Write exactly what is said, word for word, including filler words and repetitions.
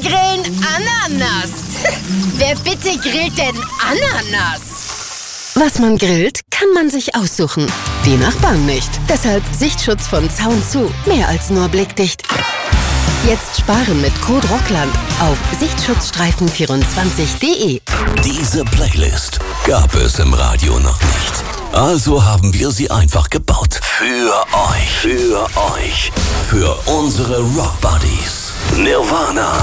grillen Ananas. Wer bitte grillt denn Ananas? Was man grillt, kann man sich aussuchen. Die Nachbarn nicht. Deshalb Sichtschutz von Zaun zu. Mehr als nur blickdicht. Jetzt sparen mit Code Rockland auf sichtschutzstreifen vierundzwanzig punkt de. Diese Playlist gab es im Radio noch nicht. Also haben wir sie einfach gebaut. Für euch. Für euch. Für unsere Rock Buddies. Nirvana,